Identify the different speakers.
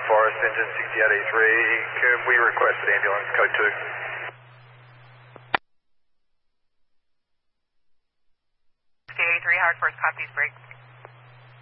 Speaker 1: Forest, engine 6883. Could we request an ambulance, code 2?
Speaker 2: 6883, Howard Forest, copies, break.